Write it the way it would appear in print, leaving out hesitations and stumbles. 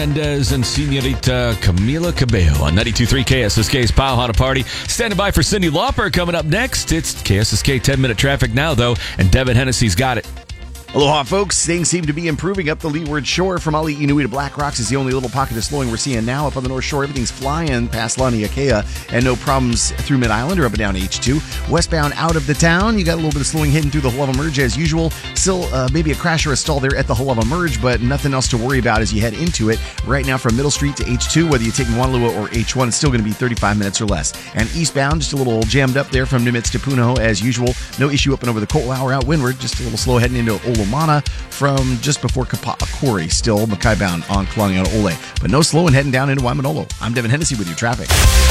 Mendez and Senorita Camila Cabello on 92.3 KSSK's Pile Hana Party. Standing by for Cyndi Lauper coming up next. It's KSSK 10-minute traffic now, though, and Devin Hennessy's got it. Aloha, folks. Things seem to be improving up the leeward shore. From Ali Inui to Black Rocks is the only little pocket of slowing we're seeing now. Up on the north shore, everything's flying past Laniakea, and no problems through Mid-Island or up and down H2. Westbound out of the town, you got a little bit of slowing hidden through the Haluva Merge as usual. Still, maybe a crash or a stall there at the Haluva Merge, but nothing else to worry about as you head into it. Right now from Middle Street to H2, whether you take Wanalua or H1, it's still going to be 35 minutes or less. And eastbound, just a little jammed up there from Nimitz to Punahou as usual. No issue up and over the Ko'olau out windward, just a little slow heading into Olomana from just before Kapa'akori, still Mackay bound on Kalani out of Ole. But no slowing heading down into Waimanolo. I'm Devin Hennessy with your traffic.